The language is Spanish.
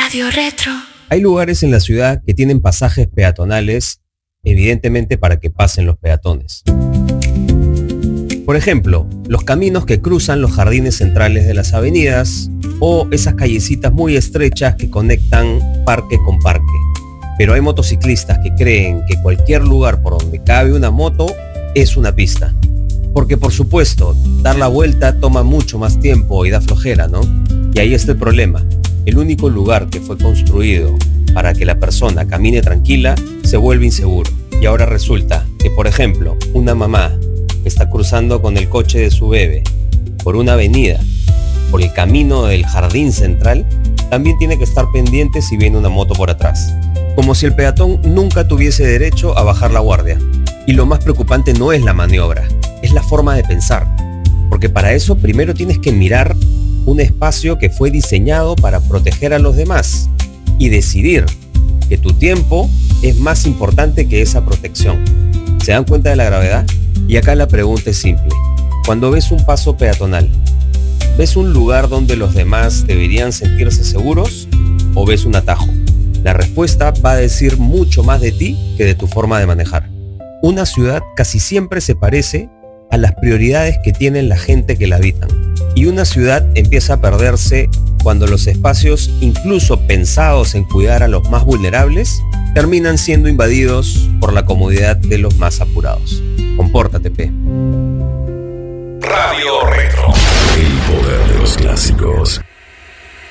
Radio Retro. Hay lugares en la ciudad que tienen pasajes peatonales, evidentemente para que pasen los peatones. Por ejemplo, los caminos que cruzan los jardines centrales de las avenidas o esas callecitas muy estrechas que conectan parque con parque. Pero hay motociclistas que creen que cualquier lugar por donde cabe una moto es una pista. Porque por supuesto, dar la vuelta toma mucho más tiempo y da flojera, ¿no? Y ahí está el problema. El único lugar que fue construido para que la persona camine tranquila se vuelve inseguro. Y ahora resulta que, por ejemplo, una mamá que está cruzando con el coche de su bebé por una avenida, por el camino del jardín central, también tiene que estar pendiente si viene una moto por atrás. Como si el peatón nunca tuviese derecho a bajar la guardia. Y lo más preocupante no es la maniobra, es la forma de pensar. Porque para eso primero tienes que mirar un espacio que fue diseñado para proteger a los demás y decidir que tu tiempo es más importante que esa protección. ¿Se dan cuenta de la gravedad? Y acá la pregunta es simple. Cuando ves un paso peatonal, ¿ves un lugar donde los demás deberían sentirse seguros o ves un atajo? La respuesta va a decir mucho más de ti que de tu forma de manejar. Una ciudad casi siempre se parece a las prioridades que tienen la gente que la habitan. Y una ciudad empieza a perderse cuando los espacios, incluso pensados en cuidar a los más vulnerables, terminan siendo invadidos por la comodidad de los más apurados. Compórtate, P. Radio Retro. El poder de los clásicos.